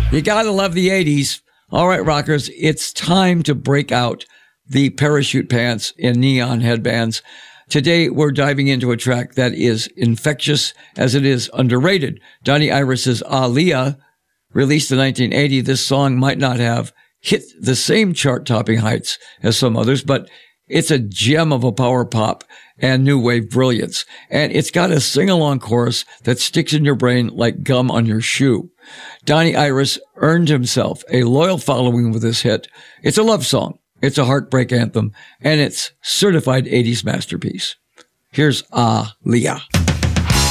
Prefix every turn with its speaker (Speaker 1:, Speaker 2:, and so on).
Speaker 1: You gotta love the 80s. All right, rockers, it's time to break out the parachute pants and neon headbands. Today, we're diving into a track that is infectious as it is underrated. Donnie Iris's Aaliyah, released in 1980. This song might not have hit the same chart-topping heights as some others, but it's a gem of a power pop and new wave brilliance. And it's got a sing-along chorus that sticks in your brain like gum on your shoe. Donnie Iris earned himself a loyal following with this hit. It's a love song, it's a heartbreak anthem, and it's certified 80s masterpiece. Here's Aaliyah.